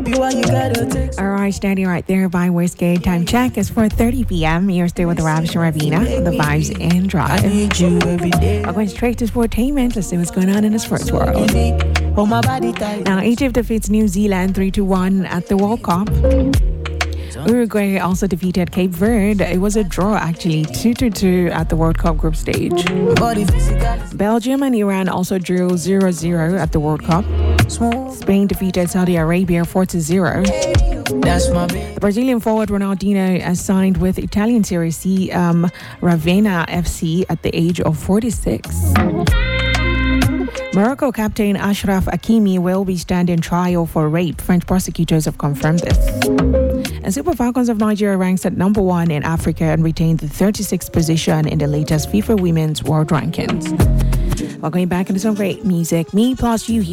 Alright, standing right there by Westgate. Time check is 4:30 p.m. You're still with the Ravish and Ravina, the Vibes and Drive. We're going straight to sportainment. Let's see what's going on in the sports world. Now, Egypt defeats New Zealand 3-1 at the World Cup. Uruguay also defeated Cape Verde. It was a draw actually, 2-2 at the World Cup group stage. Belgium and Iran also drew 0-0 at the World Cup. Spain defeated Saudi Arabia 4-0. The Brazilian forward Ronaldinho has signed with Italian Serie C Ravenna FC at the age of 46. Morocco captain Ashraf Hakimi will be standing trial for rape. French prosecutors have confirmed this. And Super Falcons of Nigeria ranks at number 1 in Africa and retained the 36th position in the latest FIFA Women's World Rankings. While going back into some great music, me plus you here.